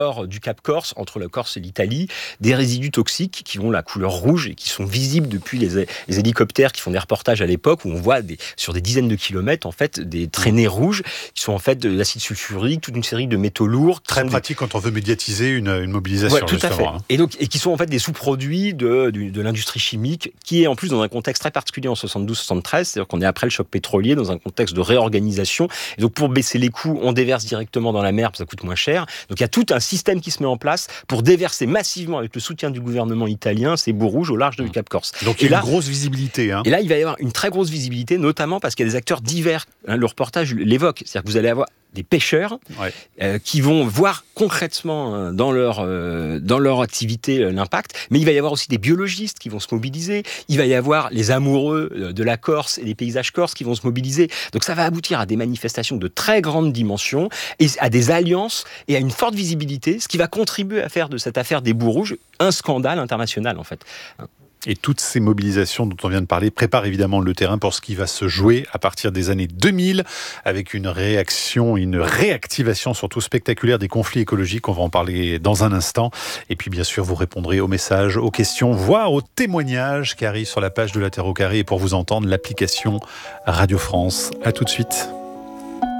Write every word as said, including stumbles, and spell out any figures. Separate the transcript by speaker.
Speaker 1: du Cap Corse, entre la Corse et l'Italie, des résidus toxiques qui ont la couleur rouge et qui sont visibles depuis les, les hélicoptères qui font des reportages à l'époque, où on voit des, sur des dizaines de kilomètres en fait des traînées rouges qui sont en fait de l'acide sulfurique, toute une série de métaux lourds.
Speaker 2: Très pratique des... quand on veut médiatiser une, une mobilisation.
Speaker 1: Ouais, tout à fait.
Speaker 2: Hein.
Speaker 1: Et donc et qui sont en fait des sous-produits de, de, de l'industrie chimique, qui est en plus dans un contexte très particulier en soixante-douze soixante-treize, c'est-à-dire qu'on est après le choc pétrolier, dans un contexte de réorganisation. Et donc pour baisser les coûts, on déverse directement dans la mer, parce que ça coûte moins cher. Donc il y a tout un système qui se met en place pour déverser massivement, avec le soutien du gouvernement italien, ces boues rouges au large du Cap Corse.
Speaker 2: Donc il y a là, une grosse visibilité. Hein.
Speaker 1: Et là, il va y avoir une très grosse visibilité, notamment parce qu'il y a des acteurs divers. Hein, le reportage l'évoque. C'est-à-dire que vous allez avoir des pêcheurs ouais. euh, qui vont voir concrètement euh, dans, leur, euh, dans leur activité euh, l'impact, mais il va y avoir aussi des biologistes qui vont se mobiliser, il va y avoir les amoureux euh, de la Corse et des paysages corses qui vont se mobiliser. Donc ça va aboutir à des manifestations de très grande dimension, et à des alliances et à une forte visibilité, ce qui va contribuer à faire de cette affaire des boues rouges un scandale international en fait.
Speaker 2: Et toutes ces mobilisations dont on vient de parler préparent évidemment le terrain pour ce qui va se jouer à partir des années deux mille, avec une réaction, une réactivation surtout spectaculaire des conflits écologiques. On va en parler dans un instant. Et puis bien sûr, vous répondrez aux messages, aux questions, voire aux témoignages qui arrivent sur la page de La Terre au Carré. Et pour vous entendre, l'application Radio France. À tout de suite.